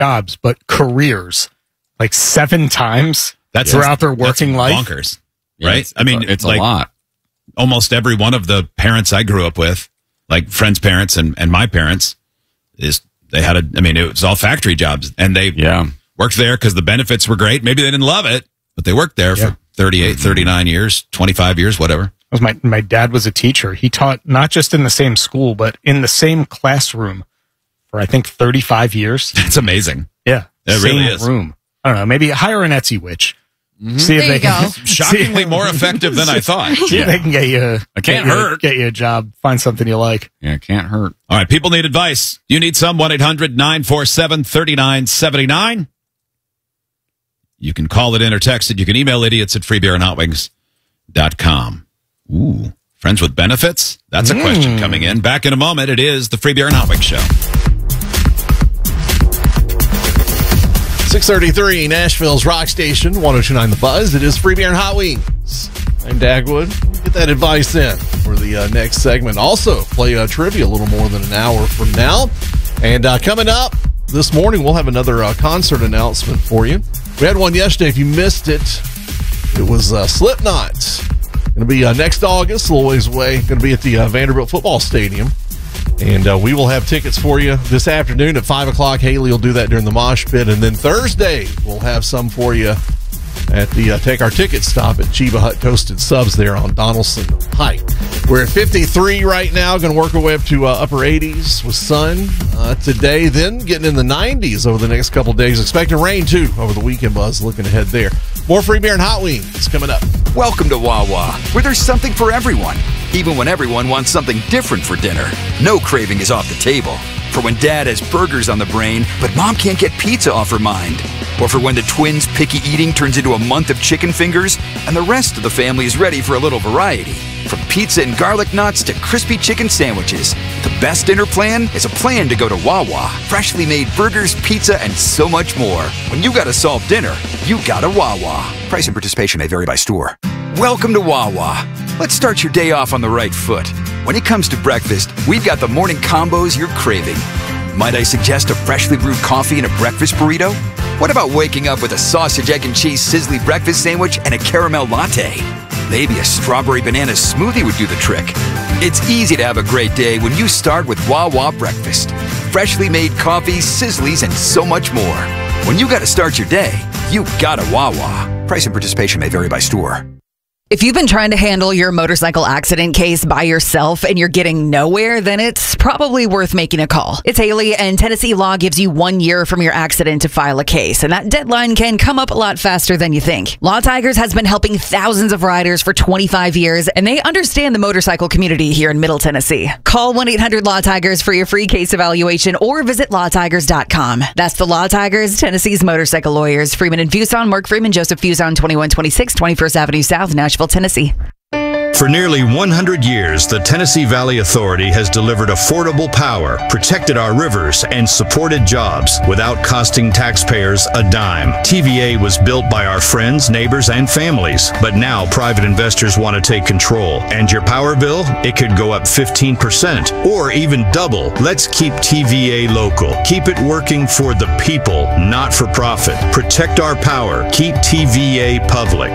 jobs, but careers, like 7 times throughout their working life. Bonkers, right? I mean, it's like, a lot. Almost every one of the parents I grew up with, like friends' parents and my parents, it was all factory jobs, and they worked there because the benefits were great. Maybe they didn't love it, but they worked there for 38, 39 years, 25 years, whatever. My dad was a teacher. He taught not just in the same school, but in the same classroom for, I think, 35 years. That's amazing. Yeah. It really is. Room. I don't know. Maybe hire an Etsy witch. Mm-hmm. See if There they you can. go. Shockingly more effective than I thought. See if they can get you. Can't hurt. Get you a job. Find something you like. Yeah, it can't hurt. All right, people need advice. You need some. 1-800-947-3979. You can call it in or text it. You can email idiots@freebeerandhotwings.com. Ooh, friends with benefits? That's a question coming in. Back in a moment. It is the Free Beer and Hot Wings Show. 633 Nashville's Rock Station, 102.9 The Buzz. It is Free Beer and Hot Wings. I'm Dagwood. Get that advice in for the next segment. Also, play trivia a little more than an hour from now. And coming up this morning, we'll have another concert announcement for you. We had one yesterday. If you missed it, it was Slipknot. Going to be next August, a little ways away. Going to be at the Vanderbilt Football Stadium. And we will have tickets for you this afternoon at 5 o'clock. Haley will do that during the mosh pit. And then Thursday, we'll have some for you at the Take Our Ticket stop at Chiba Hut Toasted Subs there on Donaldson Pike. We're at 53 right now. Going to work our way up to upper 80s with sun today. Then getting in the 90s over the next couple days. Expecting rain, too, over the weekend, Buzz. Looking ahead there. More Free Beer and Hot Wings coming up. Welcome to Wawa, where there's something for everyone, even when everyone wants something different for dinner. No craving is off the table. For when Dad has burgers on the brain, but Mom can't get pizza off her mind. Or for when the twins' picky eating turns into a month of chicken fingers, and the rest of the family is ready for a little variety. From pizza and garlic knots to crispy chicken sandwiches, the best dinner plan is a plan to go to Wawa. Freshly made burgers, pizza, and so much more. When you gotta solve dinner, you gotta Wawa. Price and participation may vary by store. Welcome to Wawa. Let's start your day off on the right foot. When it comes to breakfast, we've got the morning combos you're craving. Might I suggest a freshly brewed coffee and a breakfast burrito? What about waking up with a sausage, egg, and cheese sizzly breakfast sandwich and a caramel latte? Maybe a strawberry banana smoothie would do the trick. It's easy to have a great day when you start with Wawa breakfast. Freshly made coffee, sizzlies, and so much more. When you gotta start your day, you gotta Wawa. Price and participation may vary by store. If you've been trying to handle your motorcycle accident case by yourself and you're getting nowhere, then it's probably worth making a call. It's Haley, and Tennessee law gives you 1 year from your accident to file a case, and that deadline can come up a lot faster than you think. Law Tigers has been helping thousands of riders for 25 years, and they understand the motorcycle community here in Middle Tennessee. Call 1-800-LAW-TIGERS for your free case evaluation or visit lawtigers.com. That's the Law Tigers, Tennessee's motorcycle lawyers. Freeman and Fuson, Mark Freeman, Joseph Fuson, 2126 21st Avenue South, Nashville, Tennessee. For nearly 100 years, the Tennessee Valley Authority has delivered affordable power, protected our rivers, and supported jobs without costing taxpayers a dime. TVA was built by our friends, neighbors, and families, but now private investors want to take control. And your power bill? It could go up 15% or even double. Let's keep TVA local. Keep it working for the people, not for profit. Protect our power. Keep TVA public.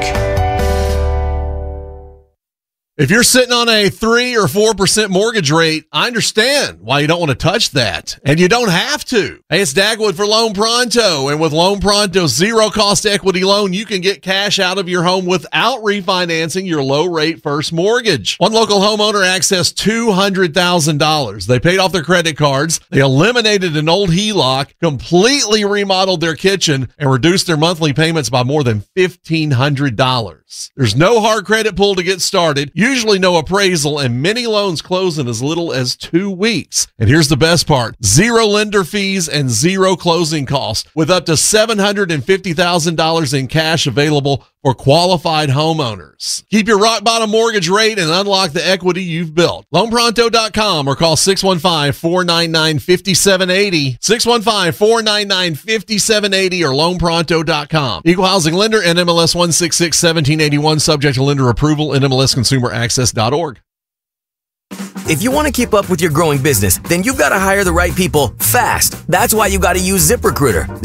If you're sitting on a 3 or 4% mortgage rate, I understand why you don't want to touch that. And you don't have to. Hey, it's Dagwood for Loan Pronto. And with Loan Pronto's zero-cost equity loan, you can get cash out of your home without refinancing your low-rate first mortgage. One local homeowner accessed $200,000. They paid off their credit cards. They eliminated an old HELOC, completely remodeled their kitchen, and reduced their monthly payments by more than $1,500. There's no hard credit pull to get started. Usually no appraisal, and many loans close in as little as 2 weeks. And here's the best part: zero lender fees and zero closing costs, with up to $750,000 in cash available for qualified homeowners. Keep your rock bottom mortgage rate and unlock the equity you've built. LoanPronto.com or call 615-499-5780. 615-499-5780 or LoanPronto.com. Equal housing lender, NMLS 1661781, subject to lender approval, NMLSconsumeraccess.org. If you want to keep up with your growing business, then you've got to hire the right people fast. That's why you got to use ZipRecruiter.